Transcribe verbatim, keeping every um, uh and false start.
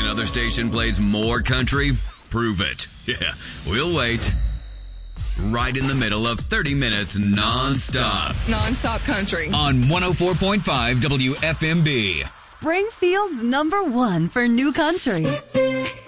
another station plays more country? Prove it. Yeah, we'll wait. Right in the middle of thirty minutes non-stop. Non-stop country. On one oh four point five W F M B. Springfield's number one for new country.